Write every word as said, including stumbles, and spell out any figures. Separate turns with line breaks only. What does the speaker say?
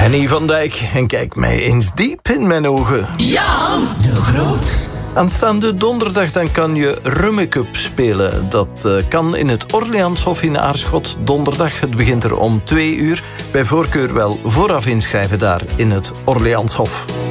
Henny van Dijk, en kijk mij eens diep in mijn ogen.
Jan de Groot.
Aanstaande donderdag dan kan je Rummecup spelen. Dat uh, kan in het Orleanshof in Aarschot. Donderdag, het begint er om twee uur. Bij voorkeur wel vooraf inschrijven daar in het Orleanshof.